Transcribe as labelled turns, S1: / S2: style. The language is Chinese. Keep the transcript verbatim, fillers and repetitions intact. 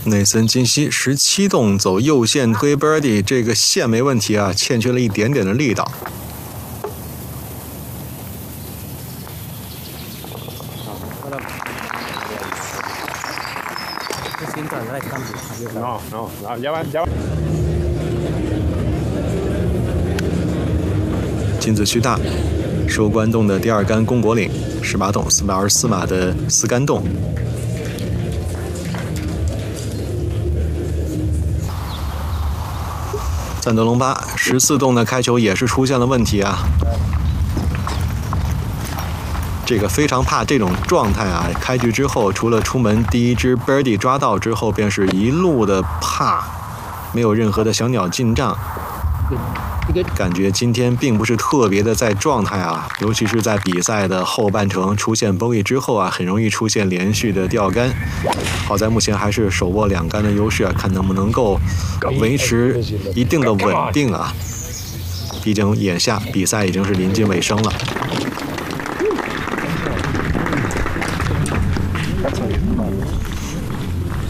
S1: 内森金希十七洞走右线推 birdie， 这个线没问题啊，欠缺了一点点的力道。
S2: No, no, no, ya va, ya va。
S1: 金子区大，收官洞的第二杆公果岭，十八洞四百二十四码的四杆洞。赞德龙八十四洞的开球也是出现了问题啊。这个非常怕这种状态啊！开局之后，除了出门第一支 birdie 抓到之后，便是一路的怕，没有任何的小鸟进账。感觉今天并不是特别的在状态啊，尤其是在比赛的后半程出现 bogey 之后啊，很容易出现连续的掉杆。好在目前还是手握两杆的优势啊，看能不能够维持一定的稳定啊。毕竟眼下比赛已经是临近尾声了。